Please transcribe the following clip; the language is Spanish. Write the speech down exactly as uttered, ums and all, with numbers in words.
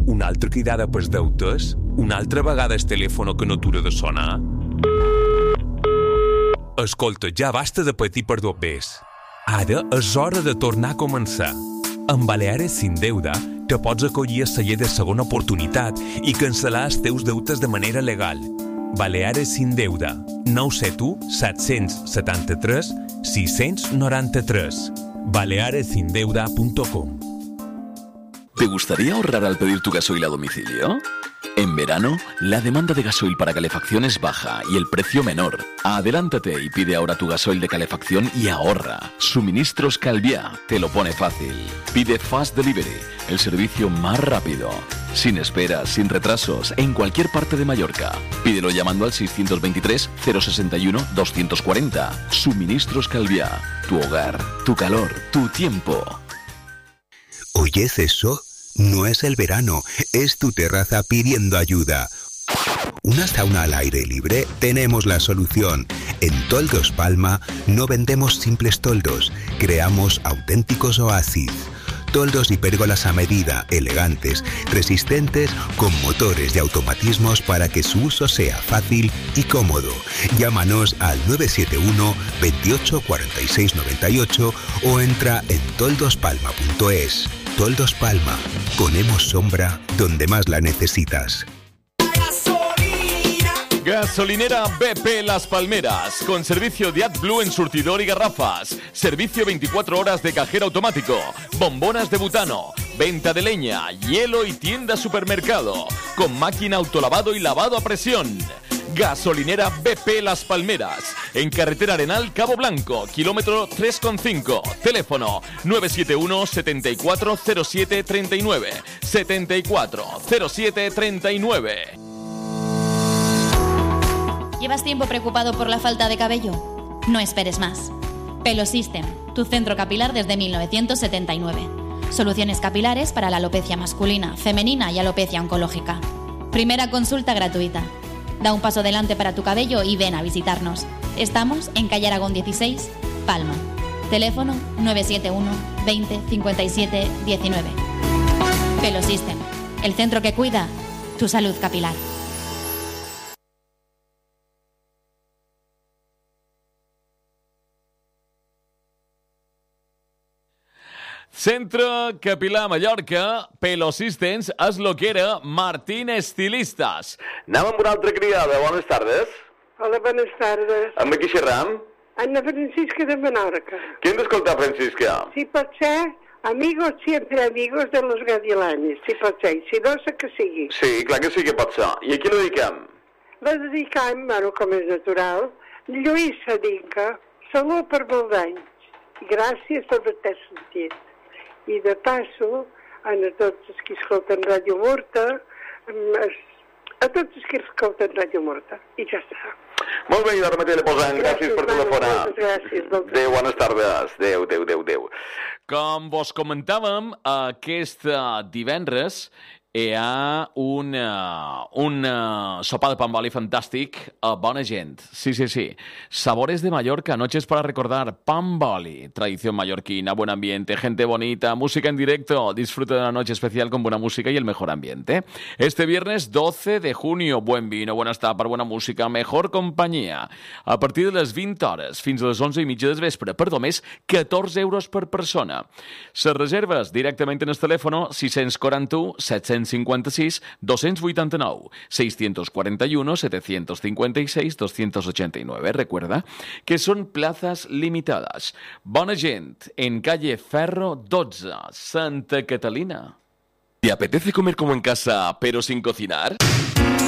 Una altra cridada pels deutes? Una altra vegada el telèfon que no atura de sonar? Escolta, ja basta de patir per dos bes. Ara és hora de tornar a començar. Amb Baleares Sin Deuda te pots acollir a celler de segona oportunitat i cancel·lar els teus deutes de manera legal. Baleares Sin Deuda, nou set u set set tres sis nou tres. baleares sin deuda punto com. ¿Te gustaría ahorrar al pedir tu gasoil a domicilio? En verano, la demanda de gasoil para calefacción es baja y el precio menor. Adelántate y pide ahora tu gasoil de calefacción y ahorra. Suministros Calviá te lo pone fácil. Pide Fast Delivery, el servicio más rápido. Sin esperas, sin retrasos, en cualquier parte de Mallorca. Pídelo llamando al seis dos tres, cero seis uno, dos cuatro cero. Suministros Calviá. Tu hogar, tu calor, tu tiempo. ¿Oyes eso? No es el verano, es tu terraza pidiendo ayuda. ¿Una sauna al aire libre? Tenemos la solución. En Toldos Palma no vendemos simples toldos, creamos auténticos oasis. Toldos y pérgolas a medida, elegantes, resistentes, con motores y automatismos para que su uso sea fácil y cómodo. Llámanos al nueve siete uno, veintiocho, cuarenta y seis, noventa y ocho o entra en toldos palma punto es. Toldos Palma. Ponemos sombra donde más la necesitas. Gasolinera B P Las Palmeras, con servicio de AdBlue en surtidor y garrafas, servicio veinticuatro horas de cajero automático, bombonas de butano, venta de leña, hielo y tienda supermercado, con máquina autolavado y lavado a presión. Gasolinera B P Las Palmeras, en carretera Arenal Cabo Blanco, kilómetro tres coma cinco, teléfono nueve siete uno, setenta y cuatro, cero siete, treinta y nueve, setenta y cuatro, cero siete, treinta y nueve. ¿Llevas tiempo preocupado por la falta de cabello? No esperes más. Pelo System, tu centro capilar desde mil novecientos setenta y nueve. Soluciones capilares para la alopecia masculina, femenina y alopecia oncológica. Primera consulta gratuita. Da un paso adelante para tu cabello y ven a visitarnos. Estamos en calle Aragón dieciséis, Palma. Teléfono nueve siete uno, veinte, cincuenta y siete, diecinueve. Pelo System, el centro que cuida tu salud capilar. Centro Capilar Mallorca, Pelo Systems, és lo que era Martín Estilistas. Anem amb una altra criada, bones tardes. Hola, buenas tardes. Amb qui xerram? Ana Francisca de Menorca. Qui hem d'escoltar, Francisca? Si pot ser, amigos, siempre amigos de los Gavilanes, si pot ser, si no sé que sigui. Sí, clar que sí que pot ser. I a qui la dediquem? La dedicam, bueno, com és natural, Lluïsa Dinca, salut per molts anys. Gràcies per haver sentit. I de passo, a tots els que escolten Ràdio Murta, a tots els que escolten Ràdio Murta, i ja està. Molt bé, i ara mateix le posem. Gràcies per telefonar. Gràcies. Adéu, bones tardes. Adéu, adéu, adéu, adéu. Com vos comentàvem, aquest divendres hi ha un, uh, un uh, sopar de pan boli fantàstic a Bona Gent. Sí, sí, sí. Sabores de Mallorca, noches para recordar, pan boli, tradición mallorquina, buen ambiente, gente bonita, música en directo. Disfruta de una noche especial con buena música y el mejor ambiente. Este viernes doce de junio, buen vino, buenas tapas, buena música, mejor compañía. A partir de les vint hores fins a les onze i mitja del vespre, per només catorze euros per persona. Se reserves directament en el telèfon sis quaranta u, set cincuenta y seis, doscientos ochenta y nueve, seiscientos cuarenta y uno, setecientos cincuenta y seis, doscientos ochenta y nueve. Recuerda que son plazas limitadas. Bona Gent, en calle Ferro dotze, Santa Catalina. ¿Te apetece comer como en casa, pero sin cocinar?